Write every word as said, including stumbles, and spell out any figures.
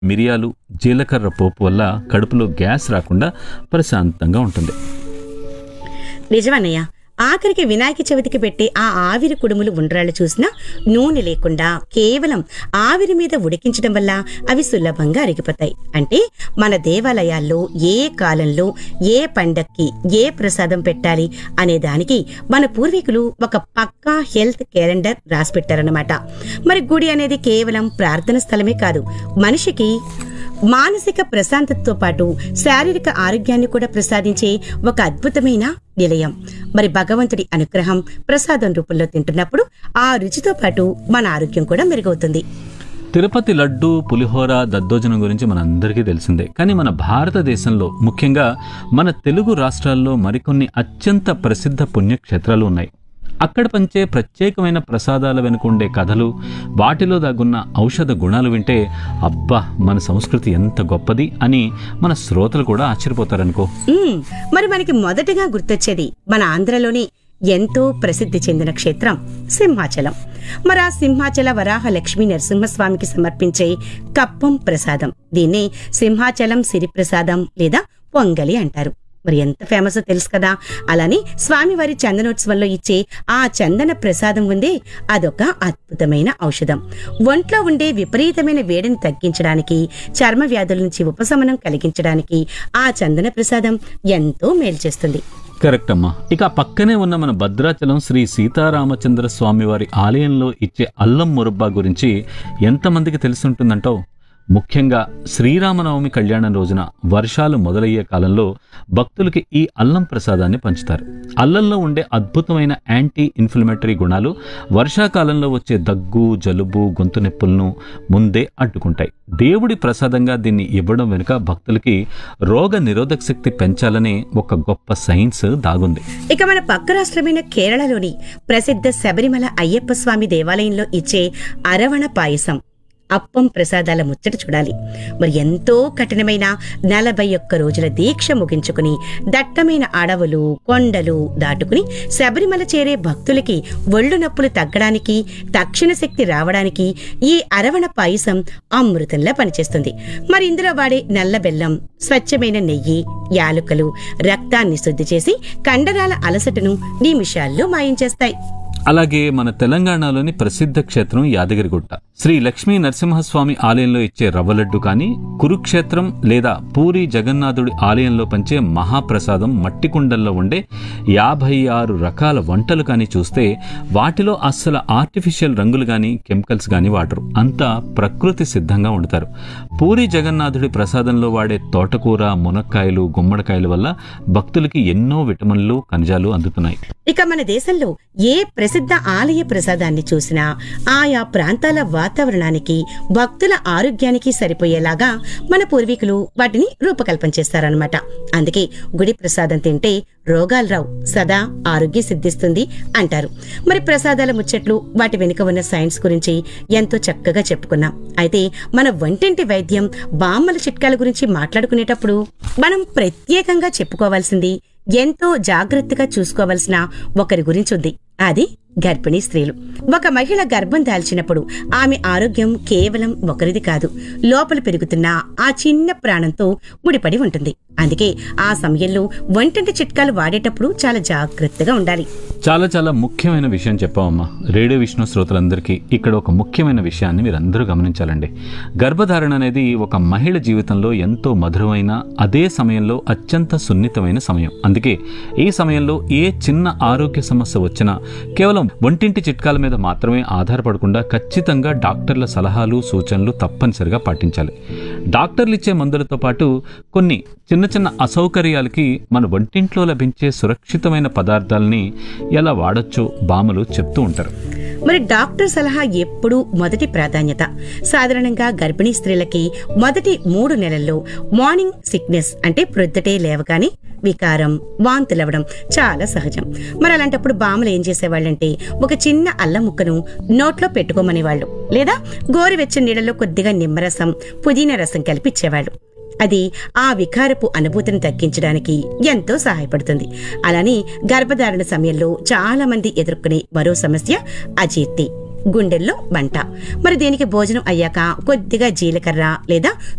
మిరియాలు, జీలకర్ర పోపు వల్ల కడుపులో గ్యాస్ రాకుండా ప్రశాంతంగా ఉంటుంది. నిజమన్నయ్య, ఆఖరికి వినాయక చవితికి పెట్టే ఆ ఆవిరి కుడుములు ఉండ్రాళ్ళు చూసినా నూనె లేకుండా కేవలం ఆవిరి మీద ఉడికించడం వల్ల అవి సులభంగా అరిగిపోతాయి. అంటే మన దేవాలయాల్లో ఏ కాలంలో ఏ పండక్కి ఏ ప్రసాదం పెట్టాలి అనే దానికి మన పూర్వీకులు ఒక పక్కా హెల్త్ క్యాలెండర్ రాసి పెట్టారన్నమాట. మరి గుడి అనేది కేవలం ప్రార్థన స్థలమే కాదు, మనిషికి మానసిక ప్రశాంతతతో పాటు శారీరక ఆరోగ్యాన్ని కూడా ప్రసాదించే ఒక అద్భుతమైన నిలయం. మరి భగవంతుడి అనుగ్రహం ప్రసాదం రూపంలో తింటున్నప్పుడు ఆ రుచితో పాటు మన ఆరోగ్యం కూడా మెరుగవుతుంది. తిరుపతి లడ్డు, పులిహోర, దద్దోజనం గురించి మనందరికీ తెలిసిందే. కానీ మన భారతదేశంలో, ముఖ్యంగా మన తెలుగు రాష్ట్రాల్లో మరికొన్ని అత్యంత ప్రసిద్ధ పుణ్యక్షేత్రాలు ఉన్నాయి. అక్కడ పంచే ప్రత్యేకమైన ప్రసాదాల వెనుకుండే కథలు, వాటిలో దాగున్న ఔషధ గుణాలు వింటే అబ్బా మన సంస్కృతి ఎంత గొప్పది అని మన శ్రోతలు కూడా ఆశ్చర్యపోతారనుకో. ఉమ్, మరి మనకి మొదటగా గుర్తొచ్చేది మన ఆంధ్రలోని ఎంతో ప్రసిద్ధి చెందిన క్షేత్రం సింహాచలం. మరి ఆ సింహాచల వరాహ లక్ష్మీ నరసింహస్వామికి సమర్పించే కప్పం ప్రసాదం, దీన్నే సింహాచలం సిరి ప్రసాదం లేదా పొంగలి అంటారు. మరి ఎంత ఫేమస్ తెలుసు కదా. అలానే స్వామివారి చందనోత్సవంలో ఇచ్చే ఆ చందన ప్రసాదం ఉందే, అదొక అద్భుతమైన ఔషధం. ఒంట్లో ఉండే విపరీతమైన వేడిని తగ్గించడానికి, చర్మ వ్యాధుల నుంచి ఉపశమనం కలిగించడానికి ఆ చందన ప్రసాదం ఎంతో మేలు చేస్తుంది. కరెక్ట్ అమ్మా. ఇక పక్కనే ఉన్న మన భద్రాచలం శ్రీ సీతారామచంద్ర స్వామి వారి ఆలయంలో ఇచ్చే అల్లం మురబ్బా గురించి ఎంతమందికి తెలిసుంటుందంటావు? ముఖ్యంగా శ్రీరామనవమి కళ్యాణం రోజున వర్షాలు మొదలయ్యే కాలంలో భక్తులకి ఈ అల్లం ప్రసాదాన్ని పంచుతారు. అల్లంలో ఉండే అద్భుతమైన యాంటీ ఇన్ఫ్లమేటరీ గుణాలు వర్షాకాలంలో వచ్చే దగ్గు, జలుబు, గొంతు నొప్పులను ముందే అడ్డుకుంటాయి. దేవుడి ప్రసాదంగా దీన్ని ఇవ్వడం వెనుక భక్తులకి రోగ నిరోధక శక్తి పెంచాలనే ఒక గొప్ప సైన్స్ దాగుంది. ఇక మన పక్క రాష్ట్రమైన కేరళలోని ప్రసిద్ధ శబరిమల అయ్యప్ప స్వామి దేవాలయంలో ఇచ్చే అరవణ పాయసం, అప్పం ప్రసాదాల ముచ్చట చూడాలి. మరి ఎంతో కఠినమైన నలభై ఒక్క రోజుల దీక్ష ముగించుకుని దట్టమైన అడవులు, కొండలు దాటుకుని శబరిమల చేరే భక్తులకి ఒళ్ళు నొప్పులు తగ్గడానికి, తక్షణ శక్తి రావడానికి ఈ అరవణ పాయసం అమృతంలా పనిచేస్తుంది. మరి ఇందులో వాడే నల్ల బెల్లం, స్వచ్ఛమైన నెయ్యి, యాలుకలు రక్తాన్ని శుద్ధి చేసి కండరాల అలసటను నిమిషాల్లో మాయం చేస్తాయి. అలాగే మన తెలంగాణలోని ప్రసిద్ధ క్షేత్రం యాదగిరిగుట్ట శ్రీ లక్ష్మీ నరసింహస్వామి ఆలయంలో ఇచ్చే రవ్వ లడ్డు కానీ, కురుక్షేత్రం లేదా పూరి జగన్నాథుడి ఆలయంలో పంచే మహాప్రసాదం మట్టి కుండల్లో ఉండే యాభై ఆరు రకాల వంటలు కానీ చూస్తే వాటిలో అస్సలు ఆర్టిఫిషియల్ రంగులు కానీ కెమికల్స్ కానీ వాడరు. అంతా ప్రకృతి సిద్ధంగా వండుతారు. పూరి జగన్నాథుడి ప్రసాదంలో వాడే తోటకూర, మునక్కాయలు, గుమ్మడికాయల వల్ల భక్తులకి ఎన్నో విటమిన్లు, ఖనిజాలు అందుతున్నాయి. ఇక మన దేశంలో ఏ ప్రసిద్ధ ఆలయ ప్రసాదాన్ని చూసినా ఆయా ప్రాంతాల వాతావరణానికి, భక్తుల ఆరోగ్యానికి సరిపోయేలాగా మన పూర్వీకులు వాటిని రూపకల్పన చేస్తారనమాట. అందుకే గుడి ప్రసాదం తింటే రోగాలు రావు, సదా ఆరోగ్యం సిద్ధిస్తుంది అంటారు. మరి ప్రసాదాల ముచ్చట్లు, వాటి వెనుక ఉన్న సైన్స్ గురించి ఎంతో చక్కగా చెప్పుకున్నాం. అయితే మన వంటింటి వైద్యం, బామ్మల చిట్కాల గురించి మాట్లాడుకునేటప్పుడు మనం ప్రత్యేకంగా చెప్పుకోవాల్సింది, ఎంతో జాగ్రత్తగా చూసుకోవాల్సిన ఒకరి గురించి ఉంది. అది గర్భిణీ స్త్రీలు. ఒక మహిళ గర్భం దాల్చినప్పుడు ఆమె ఆరోగ్యం కేవలం ఒకరిది కాదు, లోపల పెరుగుతున్న ఆ చిన్న ప్రాణంతో ముడిపడి ఉంటుంది. అందుకే ఆ సమయంలో వంటింటి చిట్కాలు వాడేటప్పుడు చాలా జాగ్రత్తగా ఉండాలి. చాలా చాలా ముఖ్యమైన విషయం చెప్పావమ్మా. రేడియో విష్ణు శ్రోతలందరికీ ఇక్కడ ఒక ముఖ్యమైన విషయాన్ని మీరందరూ గమనించాలండి. గర్భధారణ అనేది ఒక మహిళ జీవితంలో ఎంతో మధురమైన, అదే సమయంలో అత్యంత సున్నితమైన సమయం. అందుకే ఈ సమయంలో ఏ చిన్న ఆరోగ్య సమస్య వచ్చినా కేవలం వంటింటి చిట్కాల మీద మాత్రమే ఆధారపడకుండా ఖచ్చితంగా డాక్టర్ల సలహాలు, సూచనలు తప్పనిసరిగా పాటించాలి. డాక్టర్లు ఇచ్చే మందులతో పాటు కొన్ని చిన్న చిన్న అసౌకర్యాలకి మన వంటింట్లో లభించే సురక్షితమైన పదార్థాలని ఎలా వాడొచ్చో బామలు చెప్తూ ఉంటారు. మరి డాక్టర్ సలహా ఎప్పుడూ మొదటి ప్రాధాన్యత. సాధారణంగా గర్భిణీ స్త్రీలకి మొదటి మూడు నెలల్లో మార్నింగ్ సిక్నెస్ అంటే ప్రొద్దుటే లేవగానే వికారం, వాంతులవడం చాలా సహజం. మరి అలాంటప్పుడు బామలు ఏం చేసేవాళ్ళంటే ఒక చిన్న అల్లం ముక్కను నోట్లో పెట్టుకోమనేవాళ్లు, లేదా గోరువెచ్చని నీళ్ళలో కొద్దిగా నిమ్మరసం, పుదీనా రసం కలిపి ఇచ్చేవాళ్లు. అది ఆ వికారపు అనుభూతిని తగ్గించడానికి ఎంతో సహాయపడుతుంది. అలానే గర్భధారణ సమయంలో చాలా మంది ఎదుర్కొనే మరో సమస్య అజీర్తి. గుండెల్లో మంట. మరి దీనికి భోజనం అయ్యాక కొద్దిగా జీలకర్ర లేదా